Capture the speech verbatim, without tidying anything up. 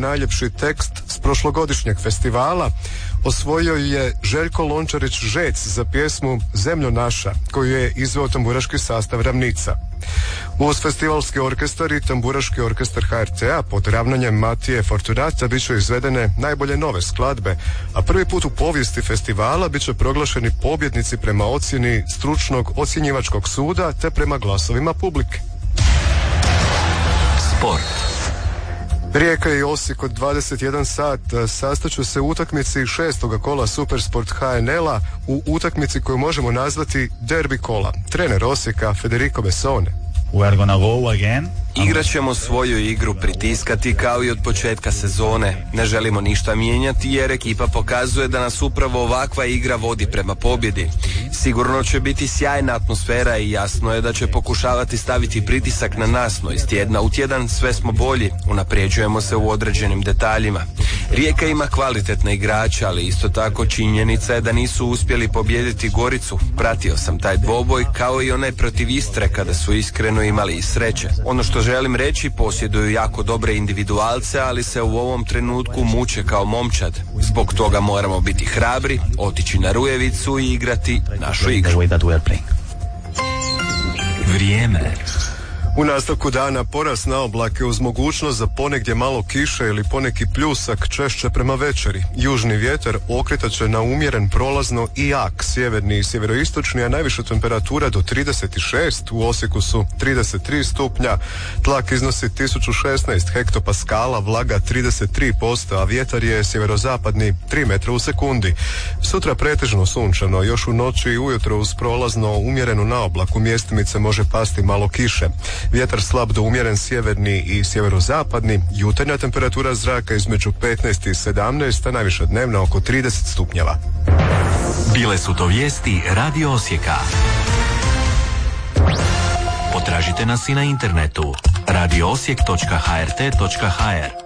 najljepši tekst s prošlogodišnjeg festivala osvojio je Željko Lončarić-Žec za pjesmu Zemljo naša, koju je izveo tamburaški sastav Ravnica. Uz festivalski orkestar i tamburaški orkestar H R T-a pod ravnanjem Matije Fortunata bit će izvedene najbolje nove skladbe, a prvi put u povijesti festivala bit će proglašeni pobjednici prema ocjeni stručnog ocjenjivačkog suda te prema glasovima publike. Sport. Rijeka i Osijek od dvadeset jedan sat sastaću se u utakmici šestoga kola Supersport H N L-a u utakmici koju možemo nazvati derbi kola. Trener Osijeka Federico Bessone. We are gonna go again. Igrat ćemo svoju igru, pritiskati kao i od početka sezone. Ne želimo ništa mijenjati jer ekipa pokazuje da nas upravo ovakva igra vodi prema pobjedi. Sigurno će biti sjajna atmosfera i jasno je da će pokušavati staviti pritisak na nas, no iz tjedna u tjedan sve smo bolji, unapređujemo se u određenim detaljima. Rijeka ima kvalitetne igrače, ali isto tako činjenica je da nisu uspjeli pobijediti Goricu. Pratio sam taj dvoboj kao i onaj protiv Istre kada su iskreno imali i sreće. Ono što želim reći, posjeduju jako dobre individualce, ali se u ovom trenutku muče kao momčad. Zbog toga moramo biti hrabri, otići na Rujevicu i igrati našu igru. Vrijeme. U nastavku dana porast na oblake uz mogućnost za ponegdje malo kiše ili poneki pljusak, češće prema večeri. Južni vjetar okretat će na umjeren prolazno i jak, sjeverni i sjeveroistočni, a najviša temperatura do trideset šest, u Osijeku su trideset tri stupnja, tlak iznosi tisuću šesnaest hektopaskala, vlaga trideset tri posto, a vjetar je sjeverozapadni tri metra u sekundi. Sutra pretežno sunčano, još u noći i ujutro uz prolazno umjerenu naoblaku mjestimice može pasti malo kiše. Vjetar slab do umjeren sjeverni i sjeverozapadni, jutarnja temperatura zraka između petnaest i sedamnaest, a najviša dnevna oko trideset stupnjeva. Bile su to vijesti Radio Osijeka. Potražite nas i na internetu radio osijek točka h r t točka h r.